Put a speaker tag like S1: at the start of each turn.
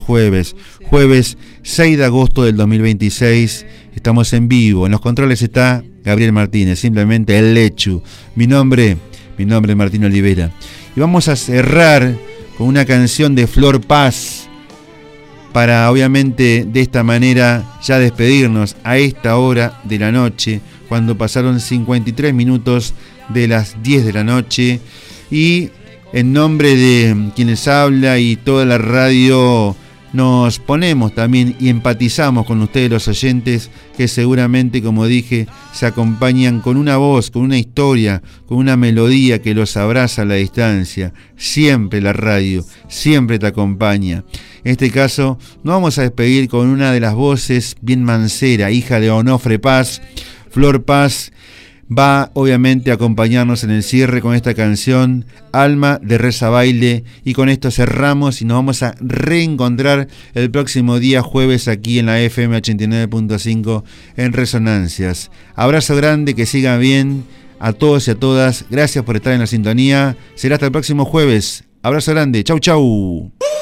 S1: Jueves 6 de agosto del 2026, estamos en vivo. En los controles está Gabriel Martínez, simplemente el Lechu. Mi nombre es Martín Olivera. Y vamos a cerrar con una canción de Flor Paz, para obviamente de esta manera ya despedirnos a esta hora de la noche, cuando pasaron 53 minutos de las 10 de la noche. Y en nombre de quienes habla y toda la radio, nos ponemos también y empatizamos con ustedes, los oyentes, que seguramente, como dije, se acompañan con una voz, con una historia, con una melodía que los abraza a la distancia. Siempre la radio, siempre te acompaña. En este caso, nos vamos a despedir con una de las voces bien mancera, hija de Onofre Paz. Flor Paz va obviamente a acompañarnos en el cierre con esta canción, Alma de Reza Baile, y con esto cerramos y nos vamos a reencontrar el próximo día jueves aquí en la FM 89.5 en Resonancias. Abrazo grande, que sigan bien a todos y a todas, gracias por estar en la sintonía, será hasta el próximo jueves, abrazo grande, chau chau.